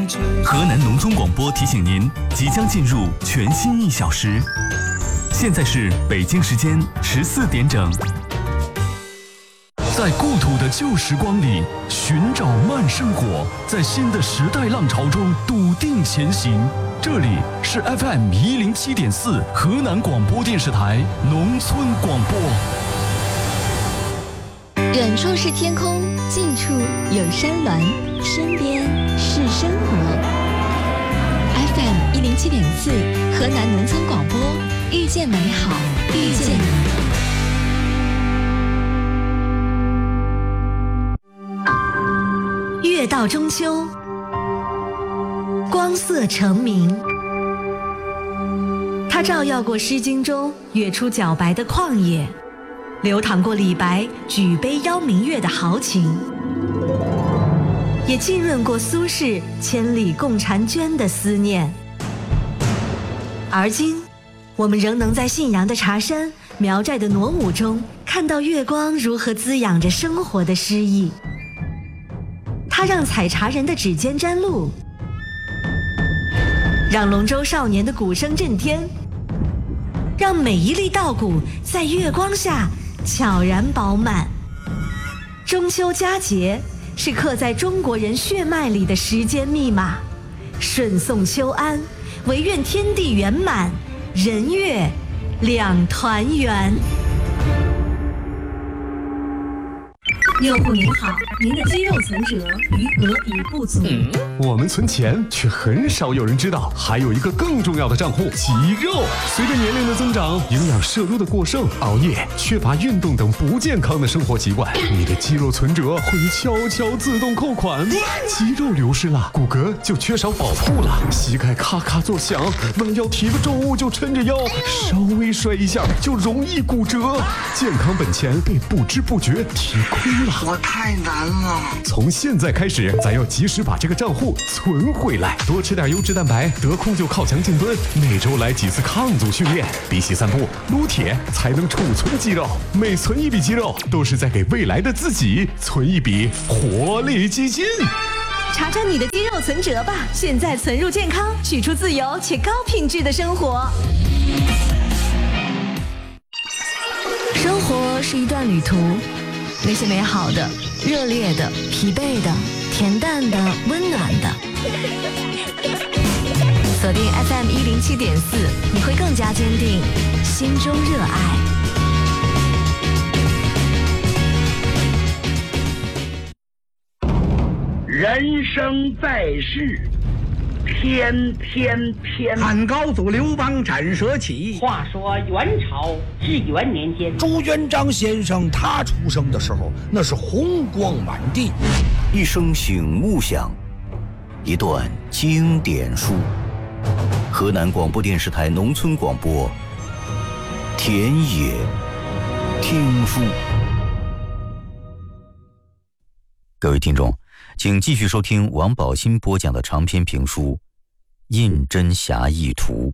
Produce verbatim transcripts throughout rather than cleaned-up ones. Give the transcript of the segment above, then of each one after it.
河南农村广播提醒您，即将进入全新一小时。现在是北京时间十四点整。在故土的旧时光里寻找慢生活，在新的时代浪潮中笃定前行。这里是 F M 一零七点四河南广播电视台农村广播。 远处是天空，近处有山峦，身边是生活。F M 一零七点四河南农村广播，遇见美好，遇见你。 月到中秋，光色澄明，它照耀过《诗经》中月出皎白的旷野，流淌过李白举杯邀明月的豪情，也浸润过苏轼千里共婵娟的思念。而今，我们仍能在信阳的茶山、苗寨的傩舞中，看到月光如何滋养着生活的诗意。它让采茶人的指尖沾露，让龙舟少年的鼓声震天，让每一粒稻谷在月光下悄然饱满。中秋佳节是刻在中国人血脉里的时间密码，顺送秋安，唯愿天地圆满，人月两团圆。 用户您好，您的肌肉存折余额已不足。 嗯，我们存钱，却很少有人知道，还有一个更重要的账户——肌肉。随着年龄的增长，营养摄入的过剩、熬夜、缺乏运动等不健康的生活习惯，你的肌肉存折会悄悄自动扣款。肌肉流失了，骨骼就缺少保护了，膝盖咔咔作响，弯腰提个重物就抻着腰，稍微摔一下就容易骨折，健康本钱被不知不觉提空了。 我太难了。 从现在开始，咱要及时把这个账户存回来，多吃点优质蛋白，得空就靠墙静蹲，每周来几次抗阻训练，比起散步撸铁才能储存肌肉。每存一笔肌肉，都是在给未来的自己存一笔活力基金。 查查你的肌肉存折吧，现在存入健康，取出自由且高品质的生活。生活是一段旅途，那些美好的、热烈的、疲惫的、恬淡的、温暖的。锁定 F M 一零七点四，你会更加坚定心中热爱。 人生在世，天天偏。 汉高祖刘邦斩蛇起。 话说元朝至元年间， 朱元璋先生他出生的时候，那是红光满地。 一声醒悟响，一段经典书。河南广播电视台农村广播，田野听书。各位听众，请继续收听王宝新播讲的长篇评书《印真侠义图》。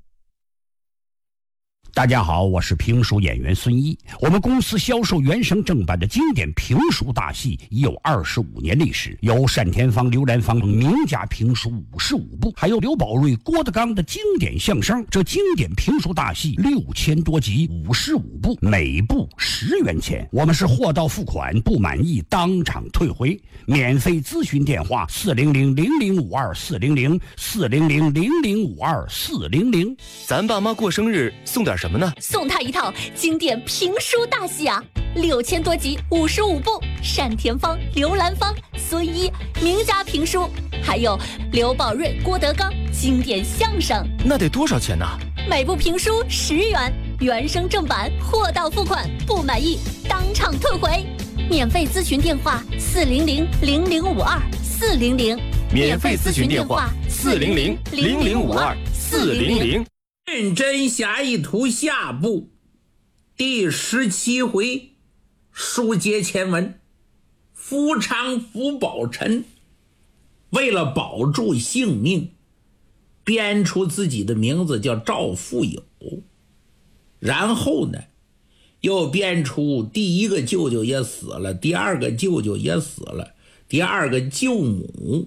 大家好，我是评书演员孙一。我们公司销售原声正版的经典评书大戏已有二十五年历史，有单田芳、刘兰芳名家评书五十五部，还有刘宝瑞、郭德纲的经典相声。这经典评书大戏六千多集，五十五部，每部十元钱。我们是货到付款，不满意当场退回。免费咨询电话：四零零零零五二四零零四零零零零五二四零零。 咱爸妈过生日送点什么呢？ 送他一套经典评书大戏啊，六千多集，五十五部，单田芳、刘兰芳、孙一名家评书，还有刘宝瑞、郭德纲经典相声。 那得多少钱呢？ 每部评书十元，原声正版，货到付款，不满意当场退回。免费咨询电话：四零零零零五二四零零。 免费咨询电话：四零零零零五二四零零。 认真侠义图下部第十七回，书接前文。夫昌、福宝臣为了保住性命，编出自己的名字叫赵富有，然后呢又编出第一个舅舅也死了，第二个舅舅也死了，第二个舅母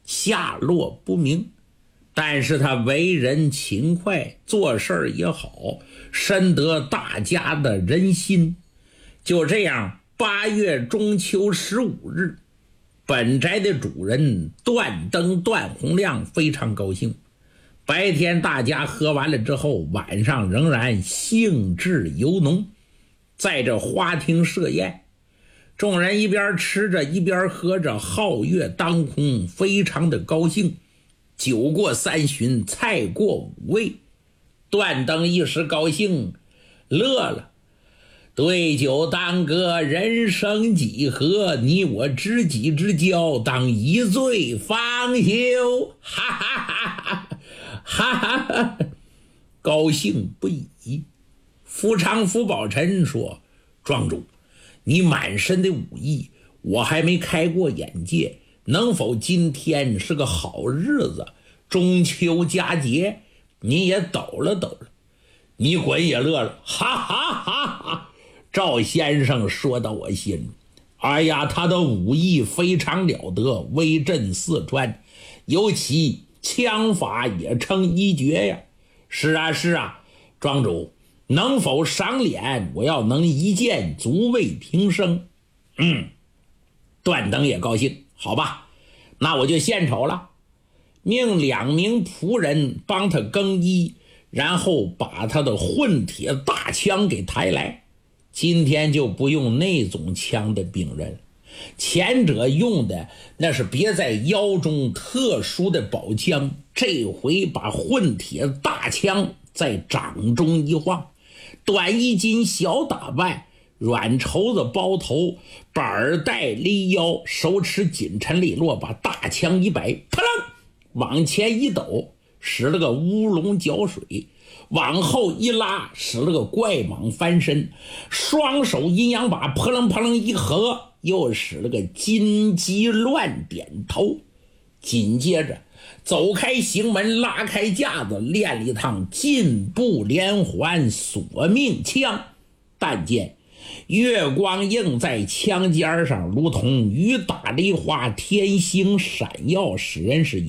下落不明。但是他为人勤快，做事儿也好，深得大家的人心。就这样，八月中秋十五日，本宅的主人段登段洪亮非常高兴。白天大家喝完了之后，晚上仍然兴致尤浓，在这花厅设宴。众人一边吃着一边喝着，皓月当空，非常的高兴。酒过三巡，菜过五味，段登一时高兴乐了。对酒当歌，人生几何？你我知己之交，当一醉方休。哈哈哈哈哈哈哈！高兴不已。夫常福宝臣说：“庄主，你满身的武艺，我还没开过眼界，能否今天是个好日子？中秋佳节，你也抖了抖了。”你滚也乐了，哈哈哈哈！赵先生说到我心里，哎呀，他的武艺非常了得，威震四川，尤其枪法也称一绝呀。是啊是啊，庄主能否赏脸？我要能一剑足为平生。嗯，段登也高兴，好吧，那我就献丑了，命两名仆人帮他更衣，然后把他的混铁大枪给抬来。今天就不用那种枪的兵刃，前者用的那是别在腰中特殊的宝枪，这回把混铁大枪在掌中一晃，短衣襟小打扮，软绸子包头，板带勒腰，手持紧沉利落，把大枪一摆，啪啷往前一抖，使了个乌龙搅水，往后一拉，使了个怪蟒翻身，双手阴阳把扑棱扑棱一合，又使了个金鸡乱点头。紧接着走开行门，拉开架子，练了一趟进步连环索命枪。但见月光映在枪尖上，如同雨打梨花，天星闪耀，使人是